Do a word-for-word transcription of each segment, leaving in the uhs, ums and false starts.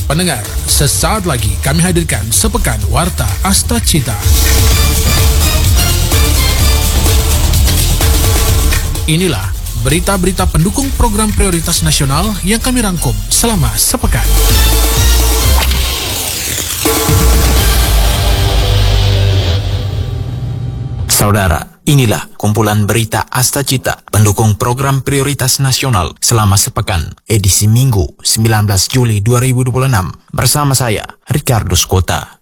Pendengar, sesaat lagi kami hadirkan sepekan Warta Astacita. Inilah berita-berita pendukung program prioritas nasional yang kami rangkum selama sepekan. Saudara, inilah kumpulan berita Astacita pendukung program prioritas nasional selama sepekan, edisi Minggu sembilan belas Juli dua ribu dua puluh enam. Bersama saya, Ricardo Skota.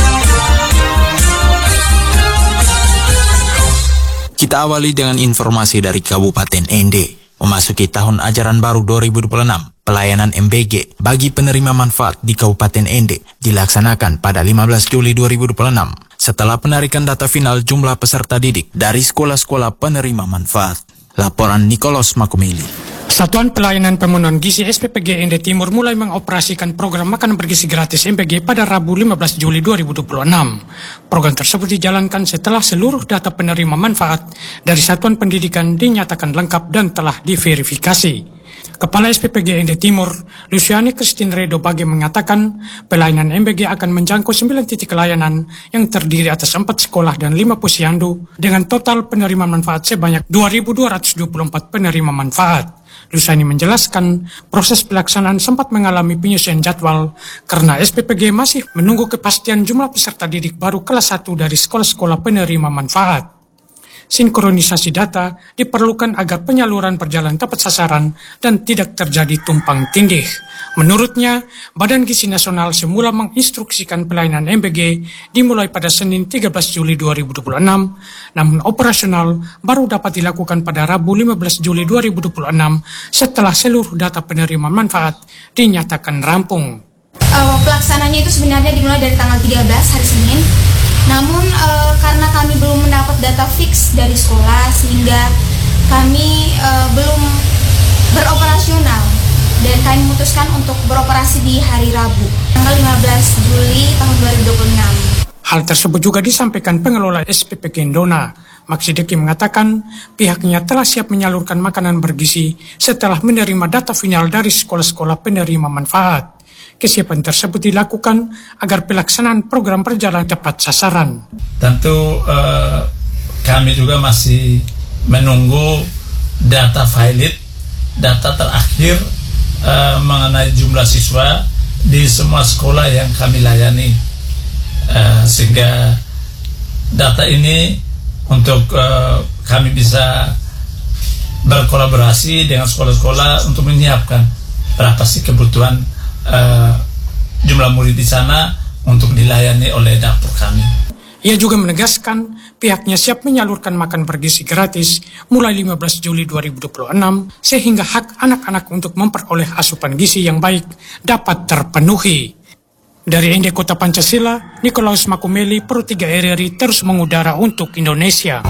Kita awali dengan informasi dari Kabupaten N D. Memasuki tahun ajaran baru dua ribu dua puluh enam, pelayanan M B G bagi penerima manfaat di Kabupaten N D dilaksanakan pada lima belas Juli dua ribu dua puluh enam setelah penarikan data final jumlah peserta didik dari sekolah-sekolah penerima manfaat. Laporan Nicholas Makumeli. Satuan Pelayanan Pemenuhan Gizi S P P G N D Timur mulai mengoperasikan program makanan bergizi gratis M P G pada Rabu lima belas Juli dua ribu dua puluh enam. Program tersebut dijalankan setelah seluruh data penerima manfaat dari Satuan Pendidikan dinyatakan lengkap dan telah diverifikasi. Kepala S P P G N D Timur, Luciani Christine Redo Bage mengatakan pelayanan M B G akan menjangkau sembilan titik layanan yang terdiri atas empat sekolah dan lima posyandu dengan total penerima manfaat sebanyak dua ribu dua ratus dua puluh empat penerima manfaat. Luciani menjelaskan proses pelaksanaan sempat mengalami penyesuaian jadwal karena S P P G masih menunggu kepastian jumlah peserta didik baru kelas satu dari sekolah-sekolah penerima manfaat. Sinkronisasi data diperlukan agar penyaluran berjalan tepat sasaran dan tidak terjadi tumpang tindih. Menurutnya, Badan Gizi Nasional semula menginstruksikan pelayanan M B G dimulai pada Senin tiga belas Juli dua ribu dua puluh enam, namun operasional baru dapat dilakukan pada Rabu lima belas Juli dua ribu dua puluh enam setelah seluruh data penerima manfaat dinyatakan rampung. Uh, pelaksananya itu sebenarnya dimulai dari tanggal tiga belas hari Senin. Namun e, karena kami belum mendapat data fix dari sekolah sehingga kami e, belum beroperasional dan kami memutuskan untuk beroperasi di hari Rabu tanggal lima belas Juli tahun dua ribu dua puluh enam. Hal tersebut juga disampaikan pengelola S P P G Ndona. Maksideki mengatakan pihaknya telah siap menyalurkan makanan bergizi setelah menerima data final dari sekolah-sekolah penerima manfaat. Kesiapan tersebut dilakukan agar pelaksanaan program berjalan tepat sasaran. Tentu eh, kami juga masih menunggu data valid, data terakhir eh, mengenai jumlah siswa di semua sekolah yang kami layani. Eh, sehingga data ini untuk eh, kami bisa berkolaborasi dengan sekolah-sekolah untuk menyiapkan berapa sih kebutuhan Uh, jumlah murid di sana untuk dilayani oleh dapur kami. Ia juga menegaskan pihaknya siap menyalurkan makan bergizi gratis mulai lima belas Juli dua ribu dua puluh enam sehingga hak anak-anak untuk memperoleh asupan gizi yang baik dapat terpenuhi. Dari N D Kota Pancasila, Nikolaus Makumeli, Pro tiga R R I terus mengudara untuk Indonesia.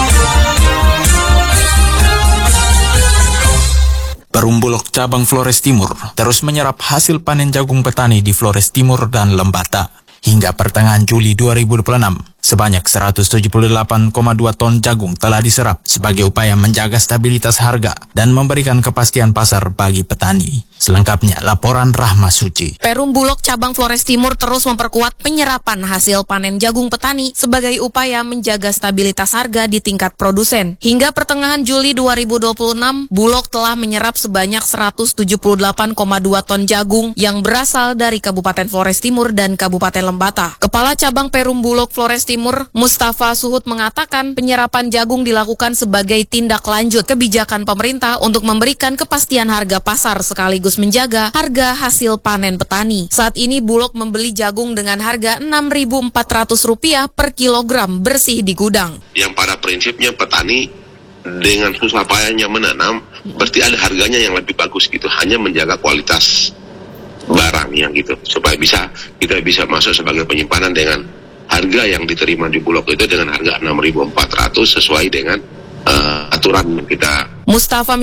Perum Bulog Cabang Flores Timur terus menyerap hasil panen jagung petani di Flores Timur dan Lembata. Hingga pertengahan Juli dua ribu dua puluh enam, sebanyak seratus tujuh puluh delapan koma dua ton jagung telah diserap sebagai upaya menjaga stabilitas harga dan memberikan kepastian pasar bagi petani. Selengkapnya, laporan Rahma Suci. Perum Bulog Cabang Flores Timur terus memperkuat penyerapan hasil panen jagung petani sebagai upaya menjaga stabilitas harga di tingkat produsen. Hingga pertengahan Juli dua ribu dua puluh enam, Bulog telah menyerap sebanyak seratus tujuh puluh delapan koma dua ton jagung yang berasal dari Kabupaten Flores Timur dan Kabupaten Lembata. Kepala Cabang Perum Bulog Flores Timur, Mustafa Suhud mengatakan penyerapan jagung dilakukan sebagai tindak lanjut kebijakan pemerintah untuk memberikan kepastian harga pasar sekaligus menjaga harga hasil panen petani. Saat ini Bulog membeli jagung dengan harga enam ribu empat ratus rupiah per kilogram bersih di gudang. Yang pada prinsipnya petani dengan susah payahnya menanam, berarti ada harganya yang lebih bagus gitu, hanya menjaga kualitas barang yang gitu, supaya bisa kita bisa masuk sebagai penyimpanan dengan harga yang diterima di Bulog itu dengan harga enam ribu empat ratus sesuai dengan uh, aturan yang kita. Mustafa